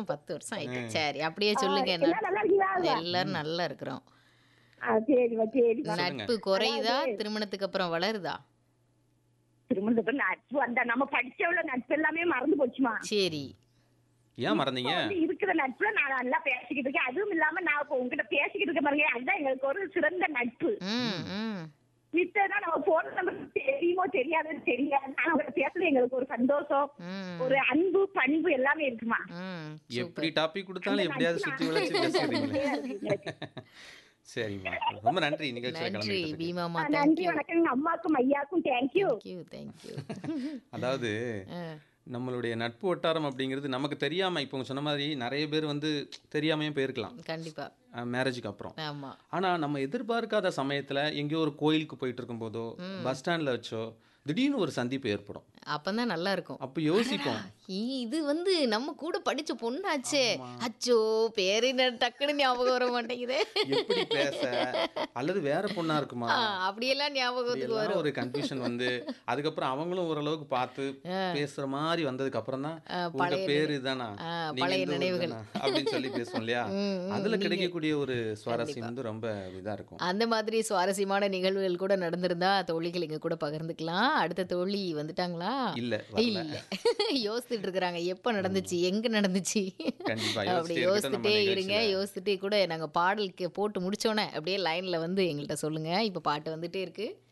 10 வருஷம் ஆயிட்டு. சரி, அப்படியே ஆ, சொல்லுங்க. எல்லாம் நல்லா இருக்கீங்களா? எல்லாரும் நல்லா இருக்கிறோம். சரிம்மா சரிம்மா. சொல்லுங்க. நட்பு குறையுதா? திருமணத்துக்கு அப்புறம் வளருதா? திருமணத்துக்கு நட்பு அந்த நம்ம படிச்சவள நட்பு எல்லாமே மறந்து போச்சுமா. சரி. ஏன் மறந்தீங்க? இப்ப வந்து இருக்கிற நட்புல நான் நல்லா பேசிக்கிட்டு இருக்கேன். அதுவும் இல்லாம நான் இப்ப உங்ககிட்ட பேசிக்கிட்டு இருக்க பாருங்க, அதுதான் எங்களுக்கு ஒரு சிறந்த நட்பு. ம், ம். மித்தனா நம்ம போன் நம்பர் தெரியுமோ தெரியாதுன்னு தெரியாது. ஆனா உங்ககிட்ட பேசுறது எங்களுக்கு ஒரு சந்தோஷம், ம். ஒரு அன்பு பண்பு எல்லாமே இருக்குமா. ம். எப்படி சூப்பர். டாபிக் கொடுத்தாலும் எப்படியாவது சுத்தி வளைச்சு பேசுறீங்களே. சரிம்மா, ரொம்ப நன்றி நிகழ்ச்சியில நன்றி கலந்துக்கிட்டதுக்கு. பீமாமா. நன்றி தேங்க்யூ. வணக்கம். அம்மாக்கும் ஐயாக்கும் தேங்க்யூ. Thank you, thank you. அதாவது நம்மளுடைய நட்பு வட்டாரம் அப்படிங்கிறது நமக்கு தெரியாம இப்போ உங்க சொன்ன மாதிரி நிறைய பேர் வந்து தெரியாமையும் போயிருக்கலாம் கண்டிப்பா. மேரேஜுக்கு அப்புறம். ஆமா. ஆனா நம்ம எதிர்பார்க்காத சமயத்துல எங்கேயோ ஒரு கோயிலுக்கு போயிட்டு இருக்கும்போதோ பஸ் ஸ்டாண்ட்ல வச்சோ திடீர்னு ஒரு சந்திப்பு ஏற்படும். அப்பதான் நல்லா இருக்கும். அப்போ யோசிப்போம், இது வந்து நம்ம கூட படிச்ச பொண்ணாச்சே. அச்சோ, பேரு டக்குன்னு ஞாபகம் வர மாட்டேங்குது. எப்படி பேச, அல்லது வேற பொண்ணா இருக்குமா, அப்படியெல்லாம் ஞாபகத்துக்கு இப்படியெல்லாம் வரும். ஒரு கன்ஃபியூஷன் வந்து அதுக்கப்புறம் அவங்களும் ஓரளவுக்கு பார்த்து பேசுற மாதிரி வந்ததுக்கு அப்புறம் தான் உங்க பழைய பேரு இதானா, நீங்க பழைய இந்த ஊர் நினைவுகள். தானா அப்படின்னு சொல்லி பேசுவோம் இல்லையா. அதுல கிடைக்கக்கூடிய ஒரு சுவாரஸ்யம் வந்து ரொம்ப இதா இருக்கும். அந்த மாதிரி சுவாரஸ்யமான நிகழ்வுகள் கூட நடந்திருந்தா தோழிகள் எங்க கூட பகிர்ந்துக்கலாம். அடுத்த தோழி வந்துட்டாங்களா? இல்ல, வரல. இல்ல. யோசிச்சுட்டு இருக்கிறாங்க, எப்ப நடந்துச்சு, எங்க நடந்துச்சு. கண்டிப்பா அப்படி யோசிச்சுட்டே இருக்கட்டும் நம்ம யோசிச்சுட்டே இருங்க. நிகழ்ச்சியில. யோசிச்சுட்டே கூட நாங்க பாடலுக்கு போட்டு முடிச்சோன்னே அப்படியே லைன்ல வந்து எங்கள்கிட்ட சொல்லுங்க. இப்ப பாட்டு வந்துட்டே இருக்கு.